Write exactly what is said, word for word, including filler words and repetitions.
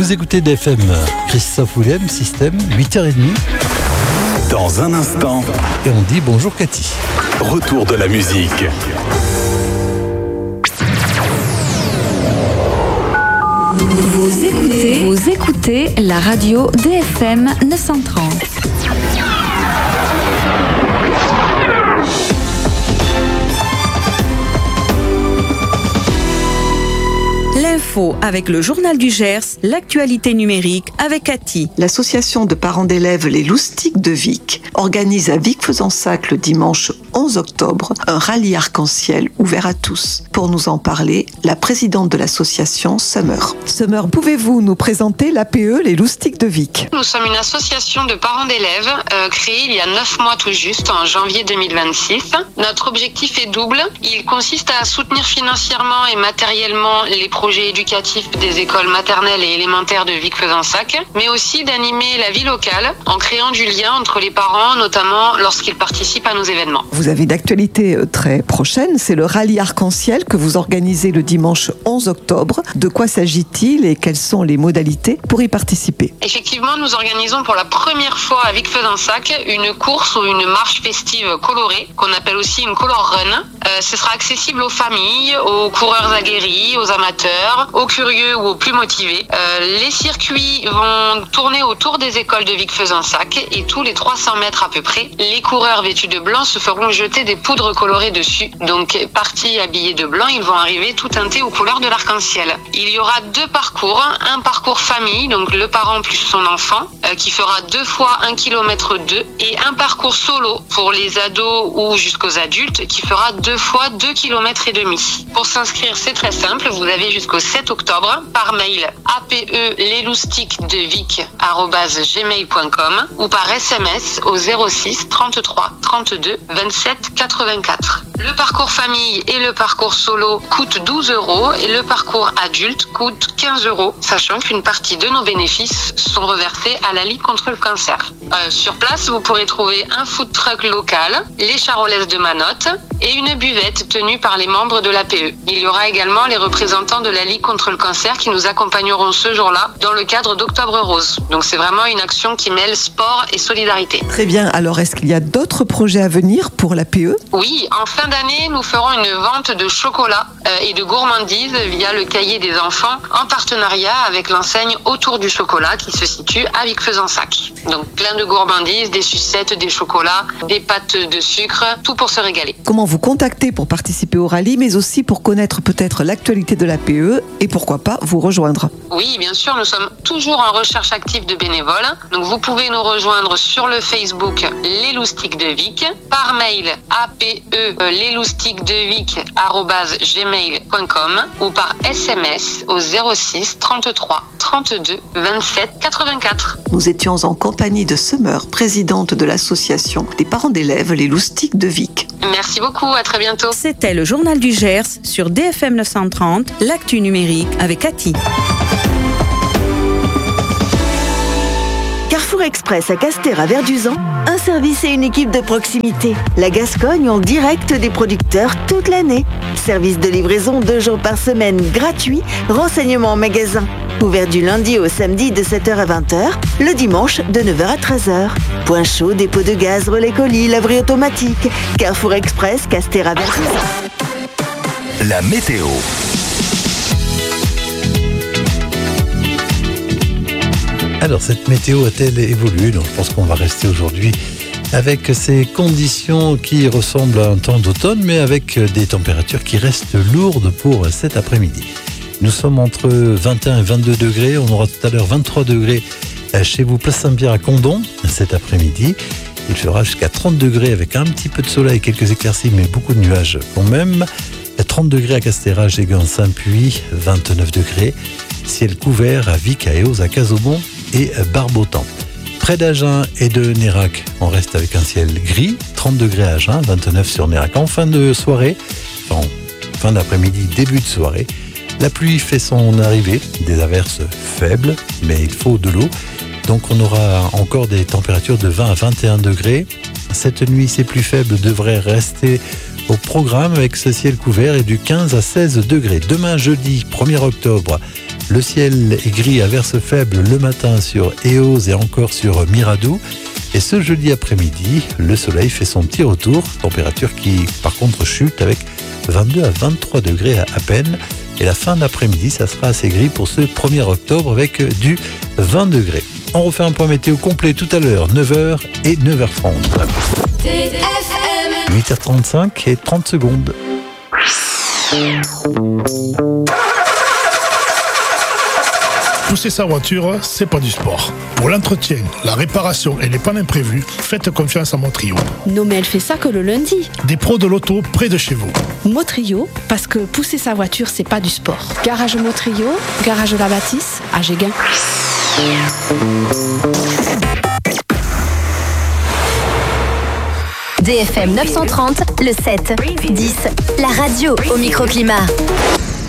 Vous écoutez D F M, Christophe Willem, Système, huit heures trente. Dans un instant, et on dit bonjour Cathy. Retour de la musique. Vous écoutez, vous écoutez la radio D F M neuf cent trente. L'info avec le journal du Gers, l'actualité numérique avec Cathy. L'association de parents d'élèves Les Loustics de Vic organise à Vic-Fezensac le dimanche onze octobre un rallye arc-en-ciel ouvert à tous. Pour nous en parler, la présidente de l'association, Summer. Summer, pouvez-vous nous présenter l'A P E Les Loustics de Vic? Nous sommes une association de parents d'élèves euh, créée il y a neuf mois tout juste, en janvier deux mille vingt-six. Notre objectif est double. Il consiste à soutenir financièrement et matériellement les projets éducatifs des écoles maternelles et élémentaires de Vic-Fezensac, mais aussi d'animer la vie locale en créant du lien entre les parents, notamment lorsqu'ils participent à nos événements. Vous avez une actualité très prochaine, c'est le rallye arc-en-ciel que vous organisez le dimanche onze octobre. De quoi s'agit-il et quelles sont les modalités pour y participer? Effectivement, nous organisons pour la première fois à Vic-Fezensac une course ou une marche festive colorée, qu'on appelle aussi une color run. Euh, ce sera accessible aux familles, aux coureurs aguerris, aux amateurs, aux curieux ou aux plus motivés. Euh, les circuits vont tourner autour des écoles de Vic-Fezensac et tous les trois cents mètres à peu près, les coureurs vêtus de blanc se feront jeter des poudres colorées dessus. Donc, partis habillés de blanc, ils vont arriver tout teintés aux couleurs de l'arc-en-ciel. Il y aura deux parcours, un parcours famille, donc le parent plus son enfant, euh, qui fera deux fois un kilomètre deux, et un parcours solo pour les ados ou jusqu'aux adultes, qui fera deux fois deux kilomètres et demi. Pour s'inscrire, c'est très simple, vous avez jusqu'au sept octobre par mail ape lesloustics de vic arobase gmail point com ou par S M S au zéro six trente-trois trente-deux vingt-sept quatre-vingt-quatre. Le parcours famille et le parcours solo coûtent douze euros et le parcours adulte coûte quinze euros, sachant qu'une partie de nos bénéfices sont reversés à la Ligue contre le cancer. Euh, sur place, vous pourrez trouver un food truck local, les charolaises de Manotte et une buvette tenue par les membres de l'A P E. Il y aura également les représentants de la Ligue contre le cancer qui nous accompagneront ce jour-là dans le cadre d'Octobre Rose. Donc c'est vraiment une action qui mêle sport et solidarité. Très bien, alors est-ce qu'il y a d'autres projets à venir pour l'A P E? Oui, en fin d'année, nous ferons une vente de chocolat euh, et de gourmandises via le cahier des enfants en partenariat avec l'enseigne Autour du chocolat qui se situe à Vic-Fezensac. Donc plein de gourmandises, des sucettes, des chocolats, des pâtes de sucre, tout pour se régaler. Comment vous contacter pour participer au rallye, mais aussi pour connaître peut-être l'actualité de l'A P E et pourquoi pas vous rejoindre? Oui, bien sûr, nous sommes toujours en recherche active de bénévoles. Donc vous pouvez nous rejoindre sur le Facebook Les Loustics de Vic, par mail ape lesloustics de vic arobase gmail point com ou par S M S au zéro six trente-trois trente-deux vingt-sept quatre-vingt-quatre. Nous étions en compagnie de Summer, présidente de l'association des parents d'élèves Les Loustics de Vic. Merci beaucoup, à très bientôt. C'était le journal du Gers sur D F M neuf cent trente, l'actu numérique avec Cathy. Carrefour Express à Castres à Verduzan, un service et une équipe de proximité. La Gascogne en direct des producteurs toute l'année. Service de livraison deux jours par semaine gratuit, renseignements en magasin. Ouvert du lundi au samedi de sept heures à vingt heures, le dimanche de neuf heures à treize heures. Point chaud, dépôt de gaz, relais colis, laverie automatique. Carrefour Express, Castres à Verduzan. La météo. Alors, cette météo a-t-elle évolué? Donc, je pense qu'on va rester aujourd'hui avec ces conditions qui ressemblent à un temps d'automne, mais avec des températures qui restent lourdes pour cet après-midi. Nous sommes entre vingt et un et vingt-deux degrés. On aura tout à l'heure vingt-trois degrés chez vous, place Saint-Pierre à Condom, cet après-midi. Il fera jusqu'à trente degrés avec un petit peu de soleil, quelques éclaircies, mais beaucoup de nuages quand même. trente degrés à Castéra, Gégan, Saint-Puy, vingt-neuf degrés. Ciel couvert à Vic, à Eauze, à Casaubon et Barbotan. Près d'Agen et de Nérac, on reste avec un ciel gris, trente degrés à Agen, vingt-neuf sur Nérac. En fin de soirée, enfin, fin d'après-midi, début de soirée, la pluie fait son arrivée, des averses faibles, mais il faut de l'eau. Donc on aura encore des températures de vingt à vingt et un degrés. Cette nuit, ces plus faibles devraient rester au programme avec ce ciel couvert et du quinze à seize degrés. Demain, jeudi premier octobre, Le ciel est gris à verse faible le matin sur Eos et encore sur Miradou. Et ce jeudi après-midi, le soleil fait son petit retour. Température qui, par contre, chute avec vingt-deux à vingt-trois degrés à, à peine. Et la fin d'après-midi, ça sera assez gris pour ce premier octobre avec du vingt degrés. On refait un point météo complet tout à l'heure, neuf heures et neuf heures trente. huit heures trente-cinq et trente secondes. Pousser sa voiture, c'est pas du sport. Pour l'entretien, la réparation et les pannes imprévues, faites confiance à Motrio. Non mais elle fait ça que le lundi. Des pros de l'auto près de chez vous. Motrio, parce que pousser sa voiture, c'est pas du sport. Garage Motrio, garage La Bâtisse, à Géguin. D F M neuf cent trente, le sept, dix, la radio au microclimat.